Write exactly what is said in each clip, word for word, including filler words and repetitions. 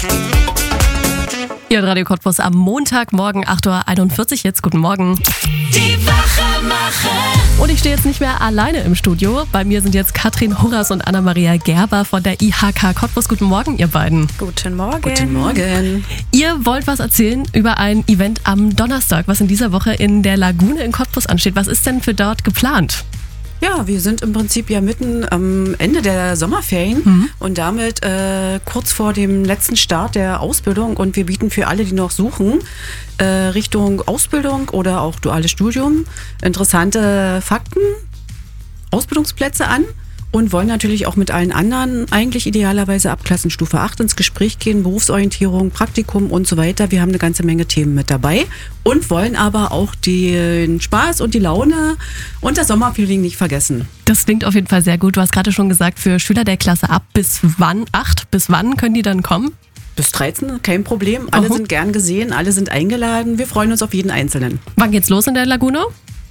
Ihr Radio Cottbus am Montagmorgen acht Uhr einundvierzig. Jetzt guten Morgen. Die Wachemacher. Und ich stehe jetzt nicht mehr alleine im Studio. Bei mir sind jetzt Katrin Hurras und Anna-Maria Gerber von der I H K Cottbus. Guten Morgen, ihr beiden. Guten Morgen. Guten Morgen. Ihr wollt was erzählen über ein Event am Donnerstag, was in dieser Woche in der Lagune in Cottbus ansteht. Was ist denn für dort geplant? Ja, wir sind im Prinzip ja mitten am Ende der Sommerferien mhm. und damit äh, kurz vor dem letzten Start der Ausbildung, und wir bieten für alle, die noch suchen, äh, Richtung Ausbildung oder auch duales Studium interessante Fakten, Ausbildungsplätze an und wollen natürlich auch mit allen anderen eigentlich idealerweise ab Klassenstufe acht ins Gespräch gehen, Berufsorientierung, Praktikum und so weiter. Wir haben eine ganze Menge Themen mit dabei und wollen aber auch den Spaß und die Laune und das Sommerfeeling nicht vergessen. Das klingt auf jeden Fall sehr gut. Du hast gerade schon gesagt, für Schüler der Klasse ab bis wann, acht, bis wann können die dann kommen? Bis dreizehn, kein Problem. Alle uh-huh. sind gern gesehen, alle sind eingeladen. Wir freuen uns auf jeden Einzelnen. Wann geht's los in der Lagune?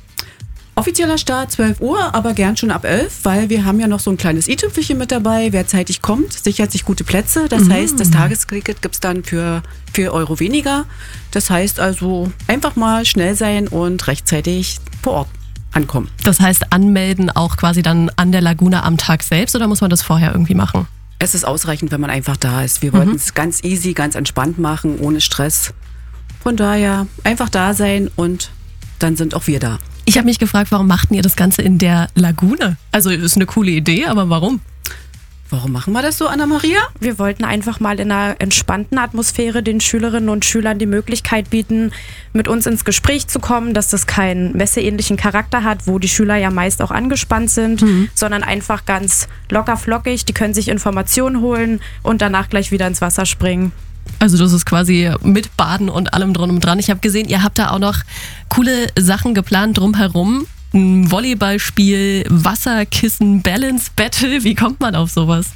Offizieller Start zwölf Uhr, aber gern schon ab elf, weil wir haben ja noch so ein kleines i-Tüpfelchen mit dabei. Wer zeitig kommt, sichert sich gute Plätze. Das mhm. heißt, das Tagesticket gibt es dann für vier Euro weniger. Das heißt also, einfach mal schnell sein und rechtzeitig vor Ort ankommen. Das heißt, anmelden auch quasi dann an der Lagune am Tag selbst, oder muss man das vorher irgendwie machen? Es ist ausreichend, wenn man einfach da ist. Wir mhm. wollten es ganz easy, ganz entspannt machen, ohne Stress. Von daher einfach da sein und dann sind auch wir da. Ich habe mich gefragt, warum machten ihr das Ganze in der Lagune? Also ist eine coole Idee, aber warum? Warum machen wir das so, Anna-Maria? Wir wollten einfach mal in einer entspannten Atmosphäre den Schülerinnen und Schülern die Möglichkeit bieten, mit uns ins Gespräch zu kommen, dass das keinen messeähnlichen Charakter hat, wo die Schüler ja meist auch angespannt sind, mhm. sondern einfach ganz locker flockig. Die können sich Informationen holen und danach gleich wieder ins Wasser springen. Also das ist quasi mit Baden und allem drum und dran. Ich habe gesehen, ihr habt da auch noch coole Sachen geplant drumherum. Ein Volleyballspiel, Wasserkissen, Balance Battle. Wie kommt man auf sowas?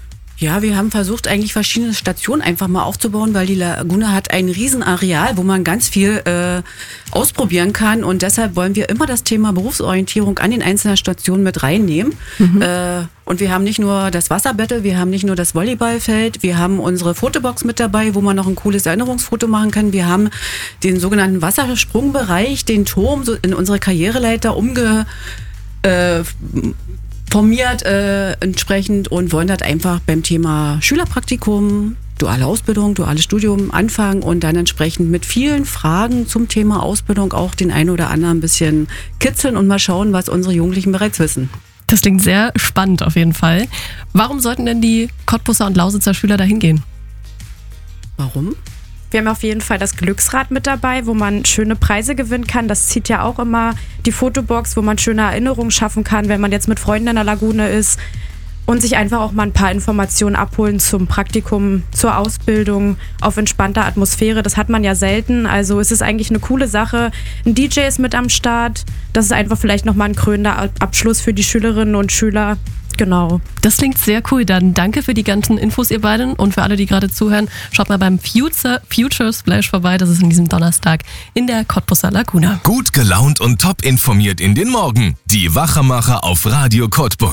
Ja, wir haben versucht, eigentlich verschiedene Stationen einfach mal aufzubauen, weil die Lagune hat ein Riesenareal, wo man ganz viel äh, ausprobieren kann, und deshalb wollen wir immer das Thema Berufsorientierung an den einzelnen Stationen mit reinnehmen. Mhm. Äh, und wir haben nicht nur das Wasserbattle, wir haben nicht nur das Volleyballfeld, wir haben unsere Fotobox mit dabei, wo man noch ein cooles Erinnerungsfoto machen kann. Wir haben den sogenannten Wassersprungbereich, den Turm so in unsere Karriereleiter umge... Äh, formiert äh, entsprechend und wollen das einfach beim Thema Schülerpraktikum, duale Ausbildung, duales Studium anfangen und dann entsprechend mit vielen Fragen zum Thema Ausbildung auch den einen oder anderen ein bisschen kitzeln und mal schauen, was unsere Jugendlichen bereits wissen. Das klingt sehr spannend auf jeden Fall. Warum sollten denn die Cottbuser und Lausitzer Schüler da hingehen? Warum? Wir haben auf jeden Fall das Glücksrad mit dabei, wo man schöne Preise gewinnen kann. Das zieht ja auch immer die Fotobox, wo man schöne Erinnerungen schaffen kann, wenn man jetzt mit Freunden in der Lagune ist. Und sich einfach auch mal ein paar Informationen abholen zum Praktikum, zur Ausbildung, auf entspannter Atmosphäre. Das hat man ja selten. Also es ist eigentlich eine coole Sache. Ein D J ist mit am Start. Das ist einfach vielleicht nochmal ein krönender Abschluss für die Schülerinnen und Schüler. Genau. Das klingt sehr cool. Dann danke für die ganzen Infos, ihr beiden. Und für alle, die gerade zuhören, schaut mal beim Future, Future Splash vorbei. Das ist an diesem Donnerstag in der Cottbuser Lagune. Gut gelaunt und top informiert in den Morgen. Die Wachemacher auf Radio Cottbus.